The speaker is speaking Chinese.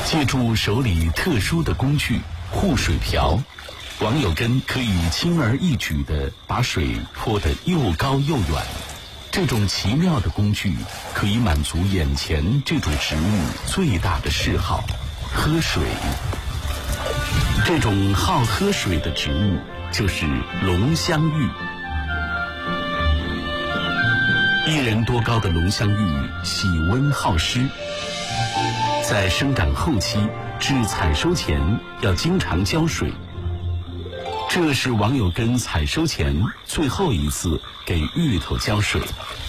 借助手里特殊的工具护水瓢，王有根可以轻而易举地把水泼得又高又远。这种奇妙的工具可以满足眼前这种植物最大的嗜好——喝水。这种好喝水的植物就是龙香玉。1人多高的龙香玉喜温好湿，在生长后期至采收前要经常浇水。这是王有根采收前最后一次给芋头浇水。